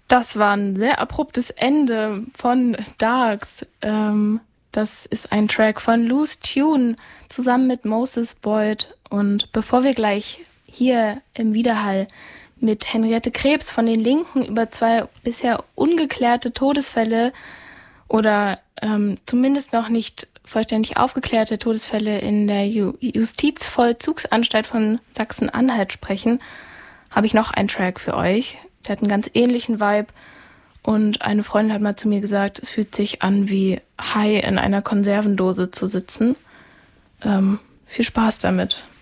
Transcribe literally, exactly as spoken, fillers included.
Das war ein sehr abruptes Ende von Darks. Ähm, das ist ein Track von Loose Tune zusammen mit Moses Boyd. Und bevor wir gleich hier im Widerhall mit Henriette Krebs von den Linken über zwei bisher ungeklärte Todesfälle oder ähm, zumindest noch nicht vollständig aufgeklärte Todesfälle in der Ju- Justizvollzugsanstalt von Sachsen-Anhalt sprechen, habe ich noch einen Track für euch. Der hat einen ganz ähnlichen Vibe und eine Freundin hat mal zu mir gesagt, es fühlt sich an wie high in einer Konservendose zu sitzen. Ähm, viel Spaß damit.